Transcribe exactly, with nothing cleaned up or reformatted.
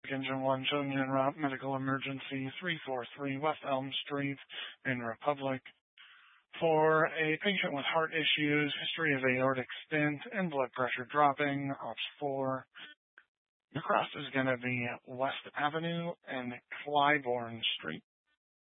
Engine one, showing you en route medical emergency three four three West Elm Street in Republic. For a patient with heart issues, history of aortic stent, and blood pressure dropping, ops four. The cross is going to be West Avenue and Clybourne Street.